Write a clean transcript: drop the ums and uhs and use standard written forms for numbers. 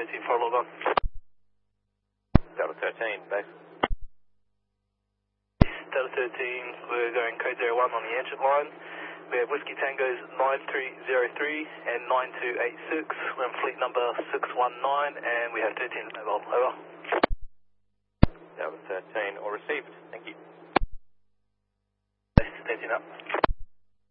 13 for log on. Delta 13, base. Delta 13, we're going code 01 on the engine line. We have Whiskey Tangos 9303 and 9286. We're on fleet number 619 and we have 13 mobile. Over. Delta 13, all received. Thank you. 13 up.